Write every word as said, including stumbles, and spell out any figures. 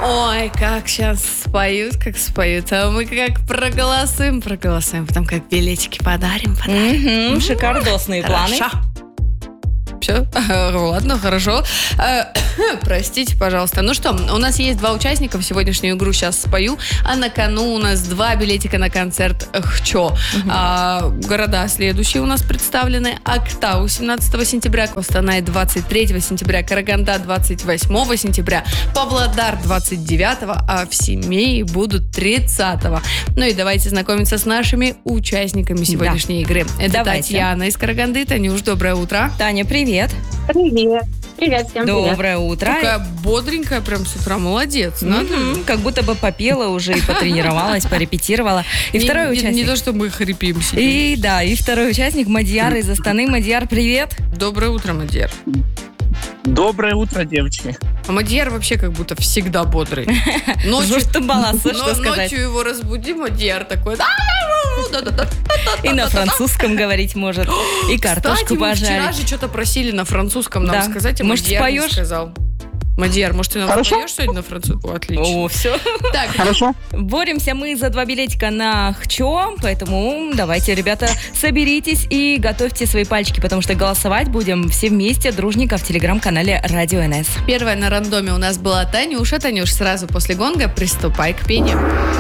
Ой, как сейчас споют, как споют. А мы как проголосуем, проголосуем. Потом как билетики подарим, подарим. Угу, шикардосные планы. Хорошо. Все, ладно, хорошо. Простите, пожалуйста. Ну что, у нас есть два участника в сегодняшнюю игру «Сейчас спою», а на кону у нас два билетика на концерт «Хчо». Угу. А, города следующие у нас представлены. Актау семнадцатого сентября, Костанай двадцать третьего сентября, Караганда двадцать восьмого сентября, Павлодар двадцать девятого, а в Семее будут тридцатого. Ну и давайте знакомиться с нашими участниками сегодняшней да. игры. Это давайте. Татьяна из Караганды. Танюш, доброе утро. Таня, привет. Привет. Привет, всем привет. Доброе утро. Такая бодренькая прям с утра, молодец. Надо. Mm-hmm. Как будто бы попела уже и потренировалась, порепетировала. И не, второй не, участник. Не то, что мы хрипим себе. И да, и второй участник Мадьяр из Астаны. Мадьяр, привет. Доброе утро, Мадьяр. Доброе утро, девочки. А Мадьяр вообще как будто всегда бодрый. Ночью, что сказать. Ночью его разбудим, Мадьяр такой... И на французском говорить может. И картошку пожарить. Кстати, мы вчера же что-то просили на французском нам сказать, а Мадьяр не сказал. Мадьяр, может, ты нам споешь сегодня на французском? Отлично. О, все. Так, хорошо. Боремся мы за два билетика на Хчо, поэтому давайте, ребята, соберитесь и готовьте свои пальчики, потому что голосовать будем все вместе, дружненько, в телеграм-канале Радио эн эс. Первая на рандоме у нас была Танюша. Танюш, сразу после гонга приступай к пению.